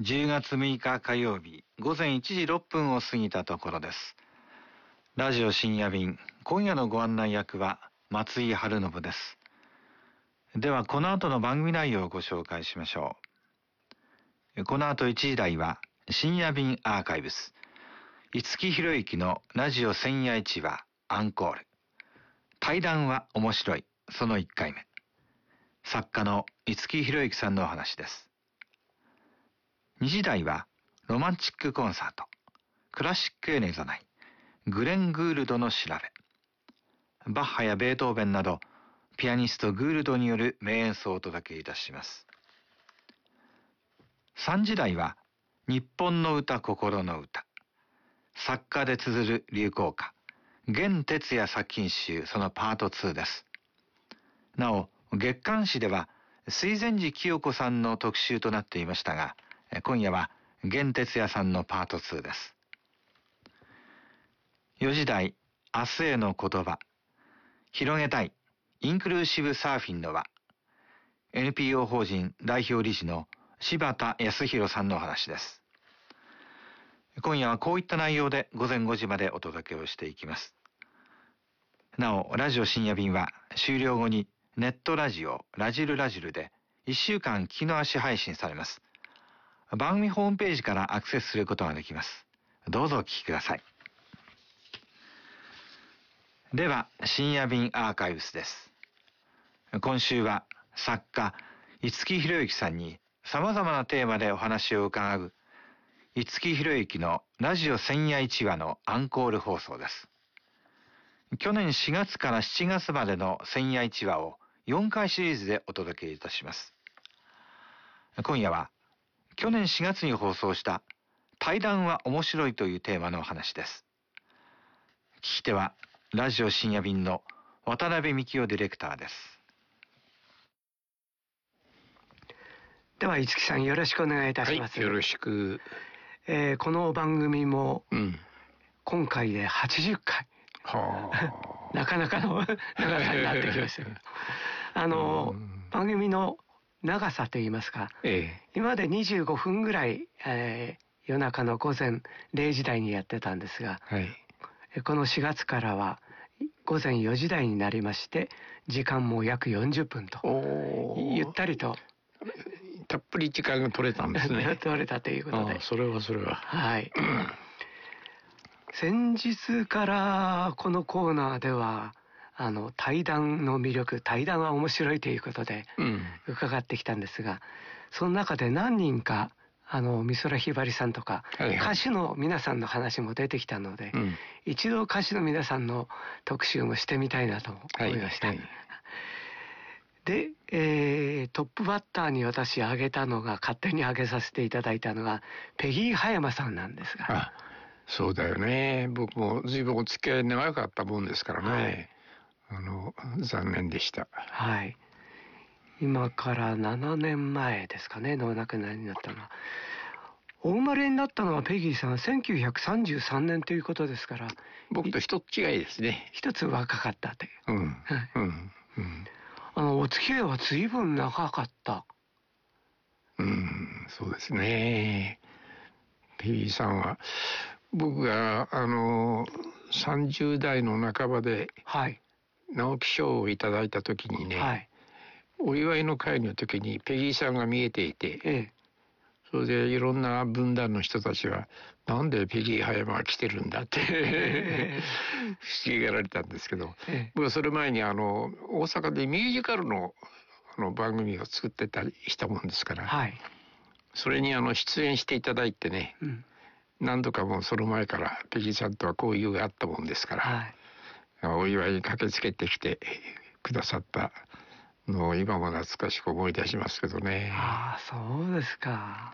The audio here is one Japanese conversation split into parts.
10月6日火曜日午前1時6分を過ぎたところです。ラジオ深夜便、今夜のご案内役は松井春信です。ではこの後の番組内容をご紹介しましょう。この後1時台は深夜便アーカイブス、五木ひろゆきのラジオ千夜一話アンコール、対談は面白いその1回目、作家の五木ひろゆきさんのお話です。2時台はロマンチックコンサート、クラシックへ根ざないグレン・グールドの調べ、バッハやベートーベンなどピアニストグールドによる名演奏をお届けいたします。3時台は日本の歌心の歌、作家で綴る流行歌、弦哲也作品集そのパート2です。なお月刊誌では水前寺清子さんの特集となっていましたが、今夜は弦哲也さんのパート2です。4時台、明日への言葉、広げたいインクルーシブサーフィンの輪、 NPO 法人代表理事の柴田康弘さんのお話です。今夜はこういった内容で午前5時までお届けをしていきます。なおラジオ深夜便は終了後にネットラジオラジルラジルで1週間聞き逃し配信されます。番組ホームページからアクセスすることができます。どうぞお聞きください。では深夜便アーカイブスです。今週は作家五木ひろゆきさんに様々なテーマでお話を伺う五木ひろゆきのラジオ千夜一話のアンコール放送です。去年4月から7月までの千夜一話を4回シリーズでお届けいたします。今夜は去年4月に放送した対談は面白いというテーマのお話です。聞き手はラジオ深夜便の渡辺幹夫ディレクターです。 では五木さんよろしくお願いいたします。 はい、よろしく。 この番組も今回で80回、なかなかの長さになってきましたけど番組の長さといいますか、今まで25分ぐらい、夜中の午前0時台にやってたんですが、この4月からは午前4時台になりまして、時間も約40分とゆったりとたっぷり時間が取れたんですね。 取れたということで、 それははい。先日からこのコーナーでは対談の魅力、対談は面白いということで伺ってきたんですが、その中で何人か美空ひばりさんとか、歌手の皆さんの話も出てきたので、一度歌手の皆さんの特集もしてみたいなと思いました。で、トップバッターに私挙げたのが、勝手に挙げさせていただいたのがペギー葉山さんなんですが。 そうだよね。僕も随分お付き合い長かったもんですからね、残念でした。 はい。今から7年前ですかね、お亡くなりになったのは。お生まれになったのはペギーさん1933年ということですから、 僕と一つ違いですね。 一つ若かったという。お付き合いは随分長かった。 そうですね。ペギーさんは僕が30代の半ばで直木賞をいただいた時にね、お祝いの会の時にペギーさんが見えていて、それでいろんな文壇の人たちはなんでペギー葉山が来てるんだって不思議がられたんですけど、僕はそれ前に大阪でミュージカルの番組を作ってたりしたもんですから、それに出演していただいてね、何度かもうその前からペギーさんとは交流があったもんですから、お祝いに駆けつけてきてくださったのを今も懐かしく思い出しますけどね。 そうですか。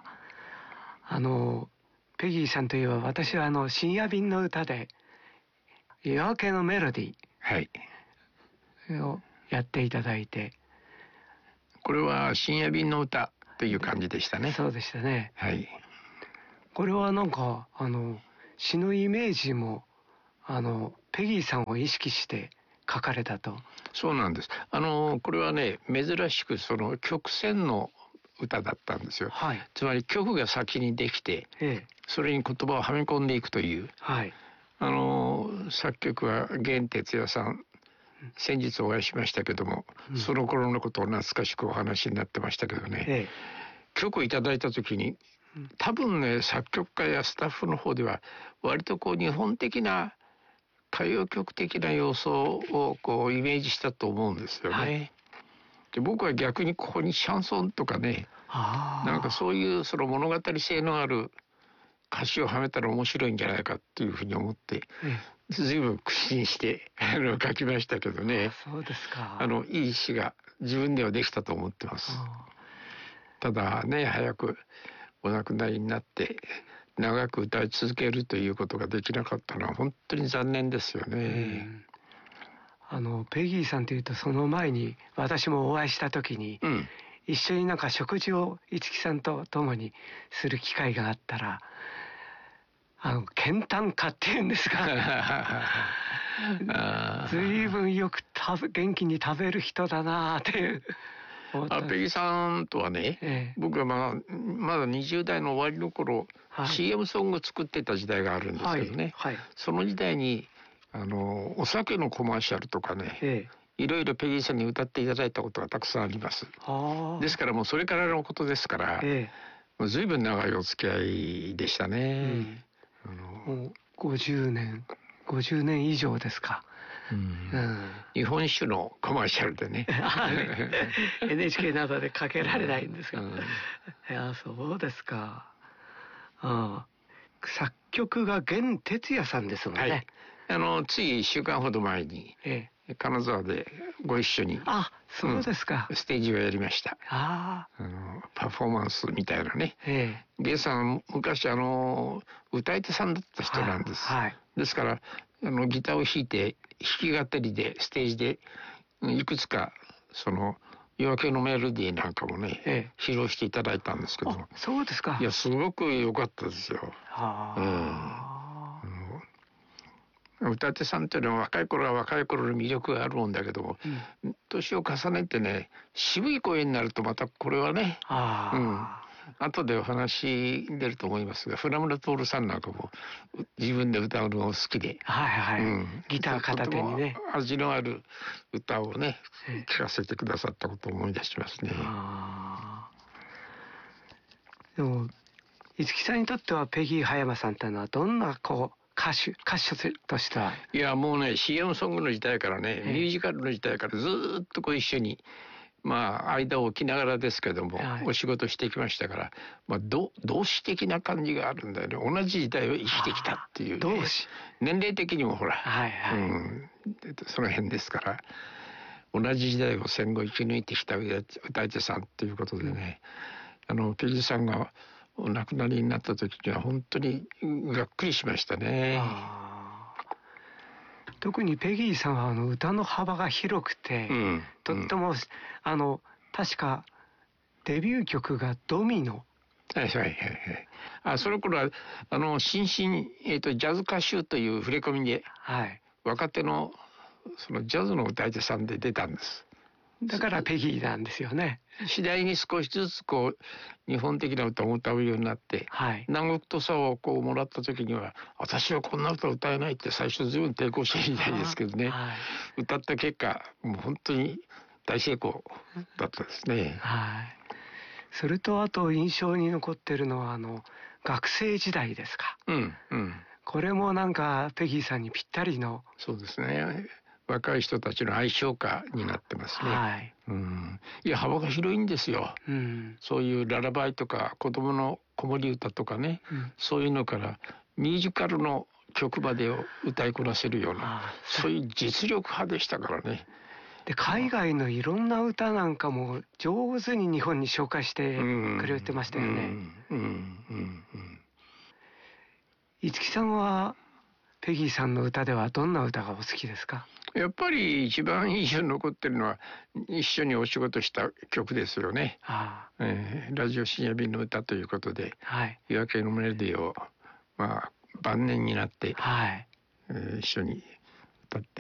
ペギーさんといえば、私は深夜便の歌で夜明けのメロディーをやっていただいて、 これは深夜便の歌という感じでしたね。 そうでしたね。これはなんか詩のイメージもペギーさんを意識して書かれたと。 そうなんです。これはね、珍しくその曲線の歌だったんですよ、 はい、 つまり曲が先にできて、それに言葉をはめ込んでいくという、 はい、 作曲は源哲也さん、先日お会いしましたけども、その頃のことを懐かしくお話になってましたけどね、曲をいただいた時に多分ね、作曲家やスタッフの方では割とこう日本的な歌謡曲的な要素をこうイメージしたと思うんですよね、はい、で僕は逆にここにシャンソンとかね、なんかそういうその物語性のある歌詞をはめたら面白いんじゃないかっていうふうに思って、随分苦心して書きましたけどね。 そうですか。 いい詩が自分ではできたと思ってます。ただね、早くお亡くなりになって長く歌い続けるということができなかったのは本当に残念ですよね。 ペギーさんというと、その前に私もお会いした時に、一緒になんか食事を五木さんと共にする機会があったら、健談家っていうんですか随分よく元気に食べる人だなっていう。 ペギさんとはね、僕はまだ20代の終わりの頃、CM ソングを作ってた時代があるんですけどね、その時代にお酒のコマーシャルとかね、いろいろペギーさんに歌っていただいたことがたくさんあります。ですからもうそれからのことですから、もう随分長いお付き合いでしたね。 もう50年以上ですか。 日本酒のコマーシャルでね NHK などでかけられないんですが、いやそうですか。作曲が源哲也さんですもんね。 つい1週間ほど前に、金沢でご一緒に、 そうですか、 ステージをやりました。パフォーマンスみたいなね。源さん昔歌い手さんだった人なんです。ですからギターを弾いて弾き語りでステージでいくつかその夜明けのメロディーなんかもね、披露していただいたんですけども。 そうですか。 いやすごく良かったですよ。歌い手さんっていうのは若い頃は若い頃の魅力があるもんだけども、年を重ねてね、渋い声になるとまたこれはね、後でお話出ると思いますが、船村徹さんなんかも自分で歌うのを好きで、 ギター片手にね、 味のある歌をね、聴かせてくださったことを思い出しますね。 でも五木さんにとってはペギー葉山さんというのはどんな歌手としては。 いやもうね、 CM ソングの時代からね、ミュージカルの時代からずっと一緒に間を置きながらですけども、お仕事してきましたから、同志的な感じがあるんだよね。同じ時代を生きてきたっていう、 同志、 年齢的にもほら、その辺ですから、同じ時代を戦後生き抜いてきた歌い手さんということでね、ペギーさんがお亡くなりになった時には本当にがっくりしましたね。 特にペギーさんは歌の幅が広くて、とっても確かデビュー曲がドミノ。 その頃は新進、ジャズ歌手という触れ込みで、若手のそのジャズの歌い手さんで出たんです。 だからペギーなんですよね。 次第に少しずつ日本的な歌を歌うようになって、南国土佐をもらった時には、私はこんな歌を歌えないって最初ずいぶん抵抗したみたいですけどね、歌った結果もう本当に大成功だったですね。 それとあと印象に残ってるのは学生時代ですか。これもなんかペギーさんにぴったりの。 そうですね、若い人たちの愛称歌になってますね。いや幅が広いんですよ。そういうララバイとか子供の子守歌とかね、そういうのからミュージカルの曲までを歌いこなせるような、そういう実力派でしたからね。 で海外のいろんな歌なんかも上手に日本に紹介してくれてましたよね。五木さんはペギーさんの歌ではどんな歌がお好きですか？ やっぱり一番印象に残ってるのは一緒にお仕事した曲ですよね。ラジオ深夜便の歌ということで、夜明けのメロディーを晩年になって、一緒に歌って